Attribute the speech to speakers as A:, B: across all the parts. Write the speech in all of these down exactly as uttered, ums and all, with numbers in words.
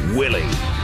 A: Willie.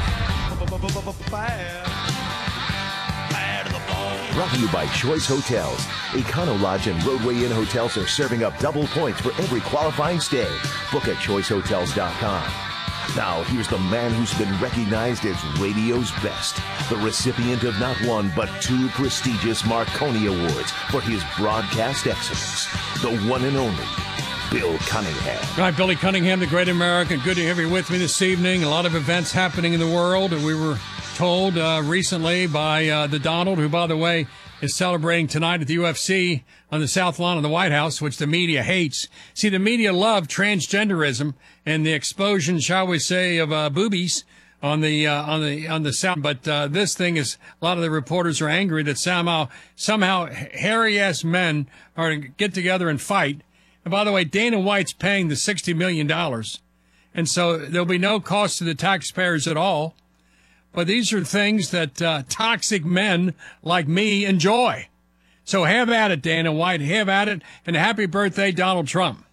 A: Brought to you by Choice Hotels. Econo Lodge and Roadway Inn hotels are serving up double points for every qualifying stay. Book at choice hotels dot com. Now, here's the man who's been recognized as radio's best, the recipient of not one but two prestigious Marconi Awards for his broadcast excellence, the one and only Bill Cunningham.
B: All right, Billy Cunningham, the great American. Good to have you with me this evening. A lot of events happening in the world. We were told uh, recently by uh, the Donald, who, by the way, is celebrating tonight at the U F C on the South Lawn of the White House, which the media hates. See, the media love transgenderism and the explosion, shall we say, of uh, boobies on the uh, on the on the South. But uh, this thing is, a lot of the reporters are angry that somehow somehow hairy-ass men are to get together and fight. And by the way, Dana White's paying the sixty million dollars, and so there'll be no cost to the taxpayers at all. But these are things that uh, toxic men like me enjoy. So have at it, Dana White. Have at it. And happy birthday, Donald Trump.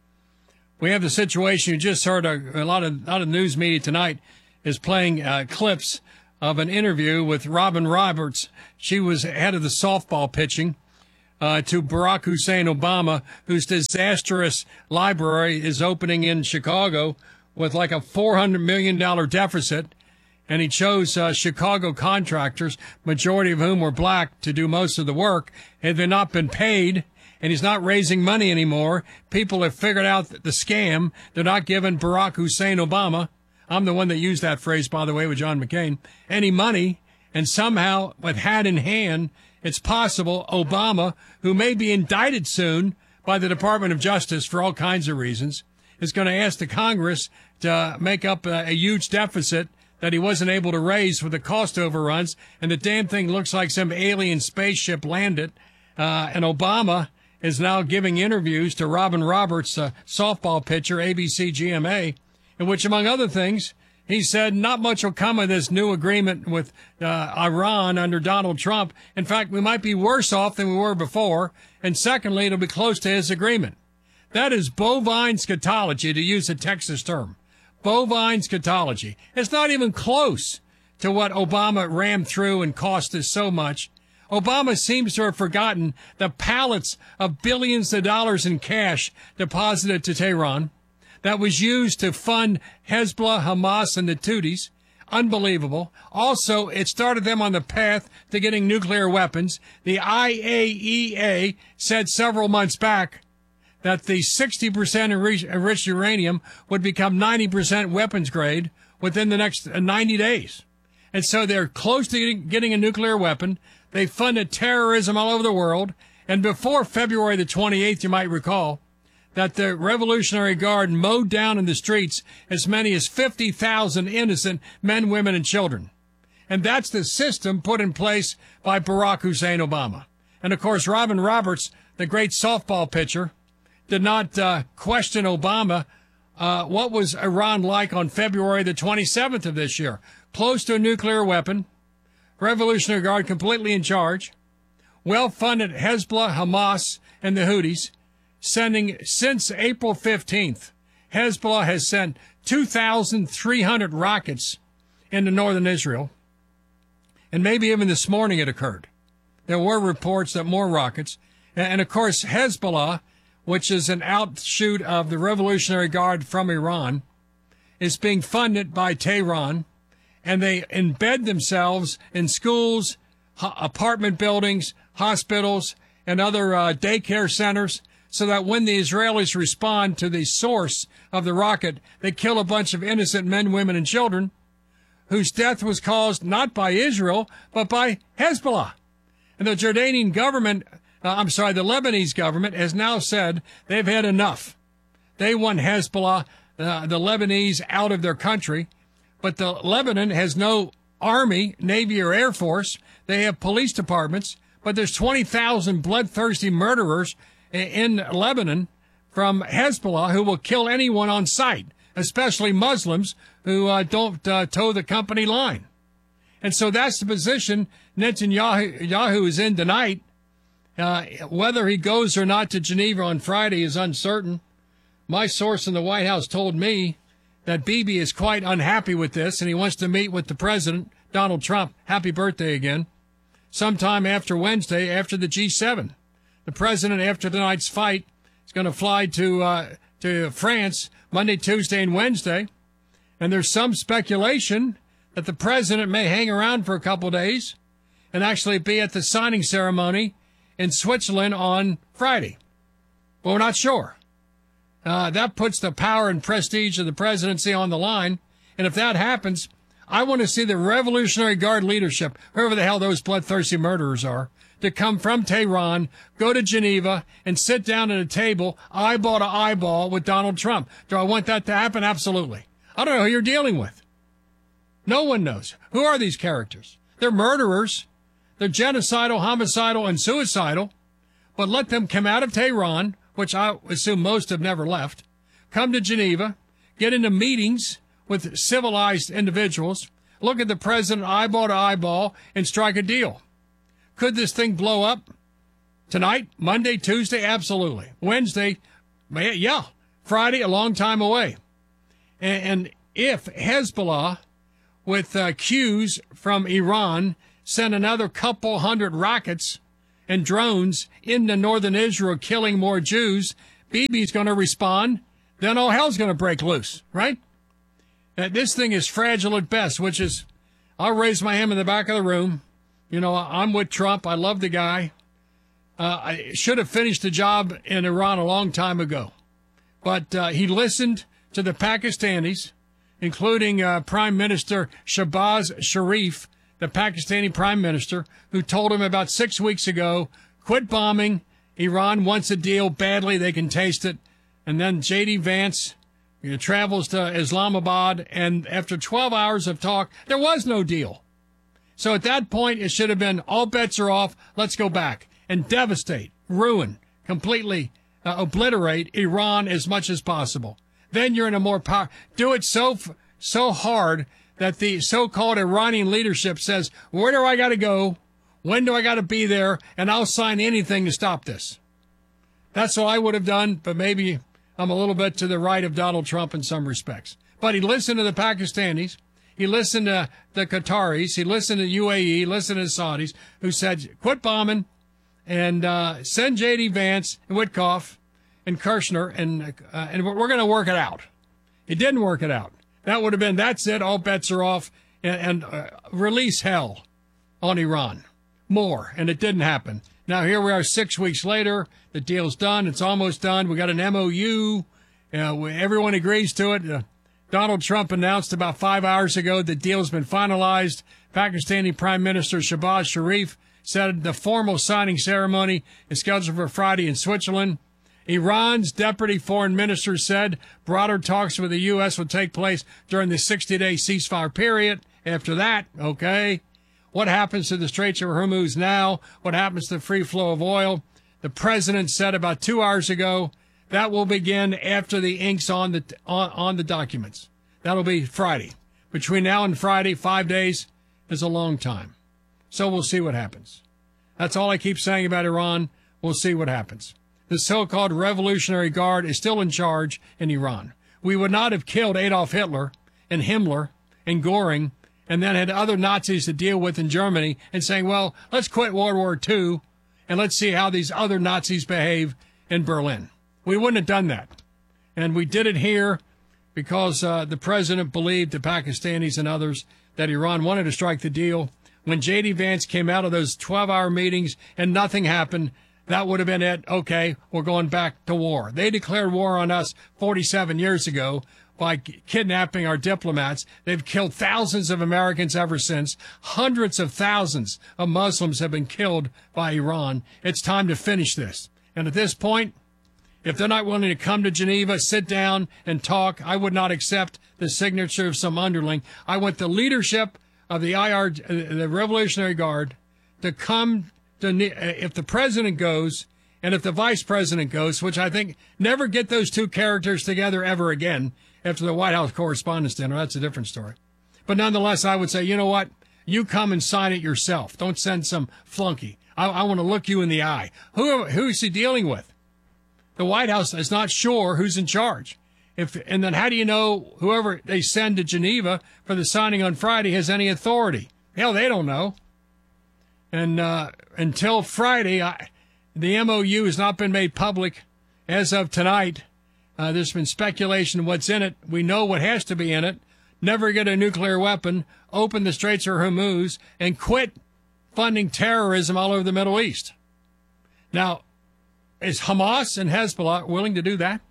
B: We have the situation you just heard. A, a lot of a lot of news media tonight is playing uh, clips of an interview with Robin Roberts. She was head of the softball pitching uh, to Barack Hussein Obama, whose disastrous library is opening in Chicago with like a four hundred million dollars deficit. And he chose uh, Chicago contractors, majority of whom were black, to do most of the work. Had they not been paid, and he's not raising money anymore, people have figured out the scam. They're not giving Barack Hussein Obama, I'm the one that used that phrase, by the way, with John McCain, any money. And somehow, with hat in hand, it's possible Obama, who may be indicted soon by the Department of Justice for all kinds of reasons, is going to ask the Congress to make up a, a huge deficit that he wasn't able to raise with the cost overruns, and the damn thing looks like some alien spaceship landed. Uh, and Obama is now giving interviews to Robin Roberts, a softball pitcher, A B C G M A, in which, among other things, he said not much will come of this new agreement with uh, Iran under Donald Trump. In fact, we might be worse off than we were before. And secondly, it'll be close to his agreement. That is bovine scatology, to use a Texas term. Bovine scatology. It's not even close to what Obama rammed through and cost us so much. Obama seems to have forgotten the pallets of billions of dollars in cash deposited to Tehran that was used to fund Hezbollah, Hamas, and the Houthis. Unbelievable. Also, it started them on the path to getting nuclear weapons. The I A E A said several months back that the sixty percent enriched uranium would become ninety percent weapons grade within the next ninety days. And so they're close to getting a nuclear weapon. They funded terrorism all over the world. And before February the twenty-eighth, you might recall that the Revolutionary Guard mowed down in the streets as many as fifty thousand innocent men, women, and children. And that's the system put in place by Barack Hussein Obama. And, of course, Robin Roberts, the great softball pitcher, did not uh, question Obama. Uh, what was Iran like on February the twenty-seventh of this year? Close to a nuclear weapon, Revolutionary Guard completely in charge, well-funded Hezbollah, Hamas, and the Houthis, sending, since April fifteenth, Hezbollah has sent two thousand three hundred rockets into northern Israel. And maybe even this morning it occurred. There were reports that more rockets. And, of course, Hezbollah, which is an outshoot of the Revolutionary Guard from Iran, is being funded by Tehran, and they embed themselves in schools, ho- apartment buildings, hospitals, and other uh, daycare centers, so that when the Israelis respond to the source of the rocket, they kill a bunch of innocent men, women, and children whose death was caused not by Israel, but by Hezbollah. And the Jordanian government Uh, I'm sorry, the Lebanese government has now said they've had enough. They want Hezbollah, uh, the Lebanese, out of their country. But the Lebanon has no army, navy, or air force. They have police departments. But there's twenty thousand bloodthirsty murderers in Lebanon from Hezbollah who will kill anyone on sight, especially Muslims who uh, don't uh, toe the company line. And so that's the position Netanyahu Yahoo is in tonight. Uh, whether he goes or not to Geneva on Friday is uncertain. My source in the White House told me that Bibi is quite unhappy with this, and he wants to meet with the president, Donald Trump. Happy birthday again. Sometime after Wednesday, after the G seven. The president, after tonight's fight, is going to fly to uh, to France Monday, Tuesday, and Wednesday. And there's some speculation that the president may hang around for a couple of days and actually be at the signing ceremony in Switzerland on Friday. Well, we're not sure. Uh, that puts the power and prestige of the presidency on the line. And if that happens, I want to see the Revolutionary Guard leadership, whoever the hell those bloodthirsty murderers are, to come from Tehran, go to Geneva, and sit down at a table, eyeball to eyeball, with Donald Trump. Do I want that to happen? Absolutely. I don't know who you're dealing with. No one knows. Who are these characters? They're murderers. They're genocidal, homicidal, and suicidal. But let them come out of Tehran, which I assume most have never left, come to Geneva, get into meetings with civilized individuals, look at the president eyeball to eyeball, and strike a deal. Could this thing blow up tonight, Monday, Tuesday? Absolutely. Wednesday, yeah. Friday, a long time away. And if Hezbollah, with uh, cues from Iran, send another couple hundred rockets and drones into northern Israel, killing more Jews, Bibi's going to respond, then all hell's going to break loose, right? Uh, this thing is fragile at best, which is, I'll raise my hand in the back of the room. You know, I'm with Trump. I love the guy. Uh, I should have finished the job in Iran a long time ago. But uh, he listened to the Pakistanis, including uh, Prime Minister Shehbaz Sharif, the Pakistani Prime Minister, who told him about six weeks ago, quit bombing. Iran wants a deal badly. They can taste it. And then J D. Vance you know, travels to Islamabad, and after twelve hours of talk, there was no deal. So at that point, it should have been all bets are off. Let's go back and devastate, ruin, completely uh, obliterate Iran as much as possible. Then you're in a more power. Do it so so hard that the so-called Iranian leadership says, where do I got to go? When do I got to be there? And I'll sign anything to stop this. That's what I would have done, but maybe I'm a little bit to the right of Donald Trump in some respects. But he listened to the Pakistanis. He listened to the Qataris. He listened to U A E. He listened to the Saudis, who said, quit bombing and uh, send J D. Vance and Witkoff and Kirshner, and uh, and we're going to work it out. It didn't work it out. That would have been, that's it, all bets are off, and, and uh, release hell on Iran. More, and it didn't happen. Now here we are six weeks later. The deal's done. It's almost done. We got an M O U. Uh, we, everyone agrees to it. Uh, Donald Trump announced about five hours ago the deal's been finalized. Pakistani Prime Minister Shehbaz Sharif said the formal signing ceremony is scheduled for Friday in Switzerland. Iran's deputy foreign minister said broader talks with the U S will take place during the sixty-day ceasefire period. After that, okay, what happens to the Straits of Hormuz now? What happens to the free flow of oil? The president said about two hours ago that will begin after the ink's on the on, on the documents. That'll be Friday. Between now and Friday, five days is a long time. So we'll see what happens. That's all I keep saying about Iran. We'll see what happens. The so-called Revolutionary Guard is still in charge in Iran. We would not have killed Adolf Hitler and Himmler and Goring and then had other Nazis to deal with in Germany and saying, well, let's quit World War Two and let's see how these other Nazis behave in Berlin. We wouldn't have done that. And we did it here because uh, the president believed the Pakistanis and others that Iran wanted to strike the deal. When J D. Vance came out of those twelve-hour meetings and nothing happened, that would have been it. Okay, we're going back to war. They declared war on us forty-seven years ago by kidnapping our diplomats. They've killed thousands of Americans ever since. Hundreds of thousands of Muslims have been killed by Iran. It's time to finish this. And at this point, if they're not willing to come to Geneva, sit down and talk, I would not accept the signature of some underling. I want the leadership of the I R, the Revolutionary Guard, to come to, if the president goes and if the vice president goes, which I think never get those two characters together ever again after the White House Correspondents' Dinner. That's a different story. But nonetheless, I would say, you know what? You come and sign it yourself. Don't send some flunky. I, I want to look you in the eye. Who, who is he dealing with? The White House is not sure who's in charge. If and then how do you know whoever they send to Geneva for the signing on Friday has any authority? Hell, they don't know. And uh, until Friday, I, the M O U has not been made public as of tonight. Uh, there's been speculation of what's in it. We know what has to be in it. Never get a nuclear weapon, open the Straits of Hormuz, and quit funding terrorism all over the Middle East. Now, is Hamas and Hezbollah willing to do that?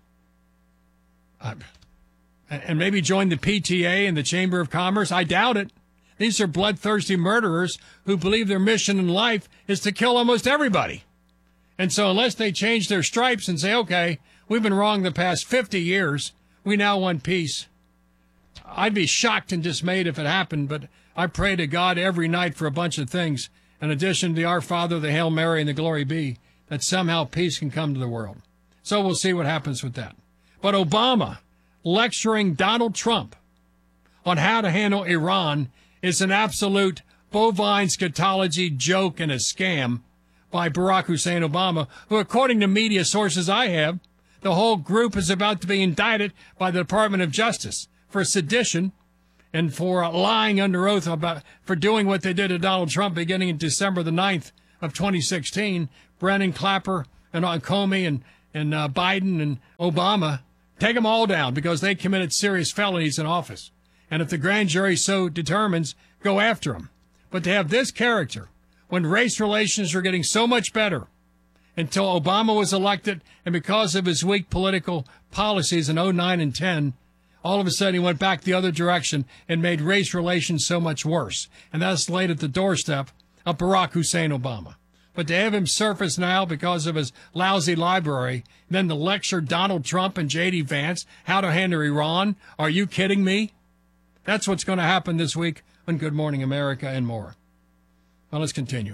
B: Uh, and maybe join the P T A and the Chamber of Commerce? I doubt it. These are bloodthirsty murderers who believe their mission in life is to kill almost everybody. And so unless they change their stripes and say, okay, we've been wrong the past fifty years, we now want peace, I'd be shocked and dismayed if it happened, but I pray to God every night for a bunch of things, in addition to the Our Father, the Hail Mary, and the Glory Be, that somehow peace can come to the world. So we'll see what happens with that. But Obama lecturing Donald Trump on how to handle Iran is an absolute bovine scatology joke and a scam by Barack Hussein Obama, who, according to media sources I have, the whole group is about to be indicted by the Department of Justice for sedition and for lying under oath about for doing what they did to Donald Trump beginning in December the ninth of twenty sixteen. Brennan, Clapper, and uh, Comey, and, and uh, Biden, and Obama, take them all down because they committed serious felonies in office. And if the grand jury so determines, go after them. But to have this character, when race relations were getting so much better until Obama was elected, and because of his weak political policies in oh nine and ten, all of a sudden he went back the other direction and made race relations so much worse. And that's laid at the doorstep of Barack Hussein Obama. But to have him surface now because of his lousy library, and then to lecture Donald Trump and J D Vance how to handle Iran, are you kidding me? That's what's going to happen this week on Good Morning America and more. Well, let's continue.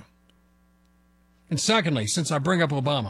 B: And secondly, since I bring up Obama,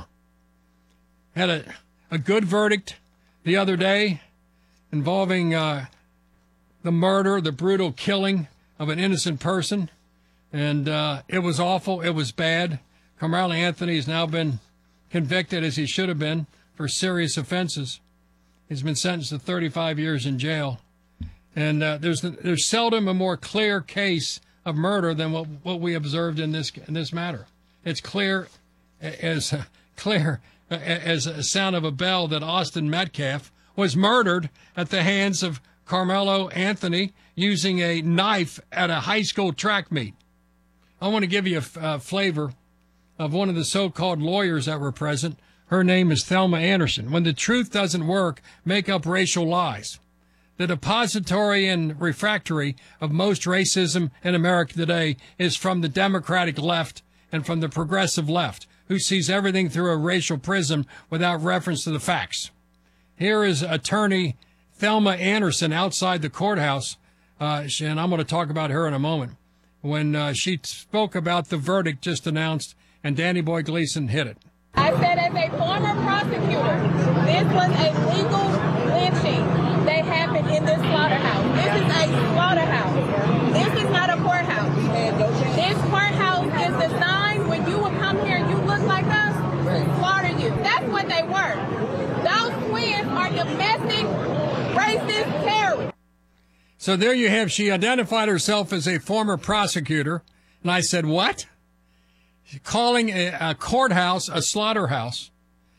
B: had a, a good verdict the other day involving uh, the murder, the brutal killing of an innocent person. And uh, it was awful. It was bad. Carmelo Anthony has now been convicted, as he should have been, for serious offenses. He's been sentenced to thirty-five years in jail. And uh, there's there's seldom a more clear case of murder than what, what we observed in this in this matter. It's clear as uh, clear as a sound of a bell that Austin Metcalf was murdered at the hands of Carmelo Anthony using a knife at a high school track meet. I want to give you a uh, flavor of one of the so-called lawyers that were present. Her name is Thelma Anderson. When the truth doesn't work, make up racial lies. The depository and refractory of most racism in America today is from the Democratic left and from the progressive left, who sees everything through a racial prism without reference to the facts. Here is attorney Thelma Anderson outside the courthouse, uh, and I'm going to talk about her in a moment, when uh, she spoke about the verdict just announced, and Danny Boy Gleason hit it.
C: I said, as a former prosecutor, this was a legal lynching that happened in this slaughterhouse. This is a slaughterhouse. This is not a courthouse. This courthouse is designed when you will come here and you look like us, slaughter you. That's what they were. Those twins are domestic racist terrorists.
B: So there you have, she identified herself as a former prosecutor, and I said, what? Calling a, a courthouse a slaughterhouse,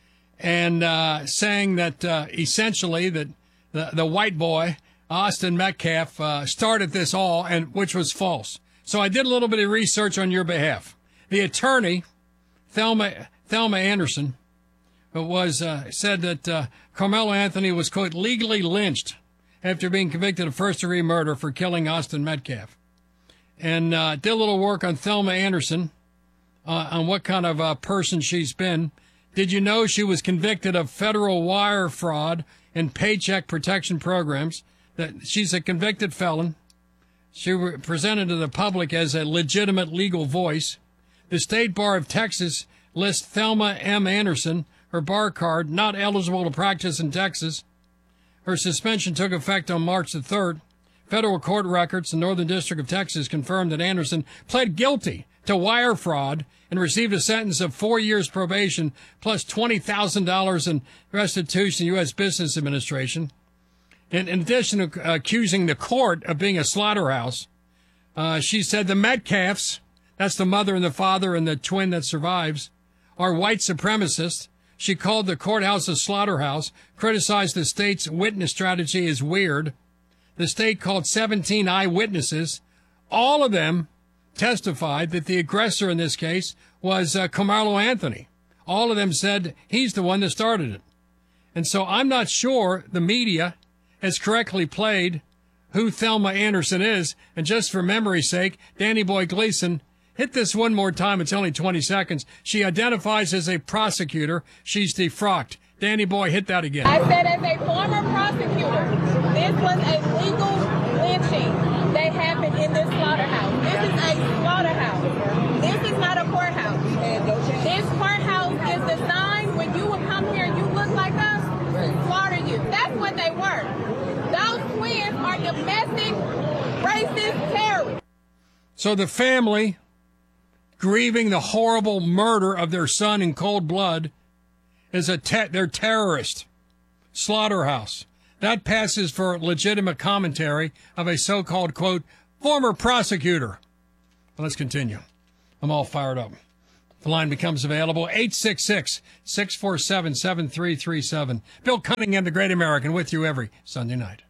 B: and uh, saying that uh, essentially that the, the white boy, Austin Metcalf, uh, started this all, and which was false. So I did a little bit of research on your behalf. The attorney, Thelma, Thelma Anderson, was uh, said that uh, Carmelo Anthony was, quote, legally lynched after being convicted of first-degree murder for killing Austin Metcalf. And uh, did a little work on Thelma Anderson, uh, on what kind of uh, person she's been. Did you know she was convicted of federal wire fraud and paycheck protection programs? That she's a convicted felon. She was presented to the public as a legitimate legal voice. The State Bar of Texas lists Thelma M. Anderson, her bar card, not eligible to practice in Texas. Her suspension took effect on March the third. Federal court records in the Northern District of Texas confirmed that Anderson pled guilty to wire fraud and received a sentence of four years probation plus twenty thousand dollars in restitution to U S Business Administration. In, in addition to accusing the court of being a slaughterhouse, uh, she said the Metcalfs, that's the mother and the father and the twin that survives, are white supremacists. She called the courthouse a slaughterhouse, criticized the state's witness strategy as weird. The state called seventeen eyewitnesses. All of them testified that the aggressor in this case was uh, Carmelo Anthony. All of them said he's the one that started it. And so I'm not sure the media has correctly played who Thelma Anderson is. And just for memory's sake, Danny Boy Gleason, hit this one more time. It's only twenty seconds. She identifies as a prosecutor. She's defrocked. Danny Boy, hit that again.
C: I said as a former prosecutor, this was a legal lynching that happened in this slaughterhouse. This is a slaughterhouse. This is not a courthouse. This courthouse is designed when you would come here and you look like us, slaughter you. That's what they were. Those twins are domestic racist terrorists.
B: So the family, grieving the horrible murder of their son in cold blood, is a te- they're terrorist slaughterhouse. That passes for legitimate commentary of a so-called, quote, former prosecutor. Well, let's continue. I'm all fired up. The line becomes available, eight six six, six four seven, seven three three seven. Bill Cunningham, the Great American, with you every Sunday night.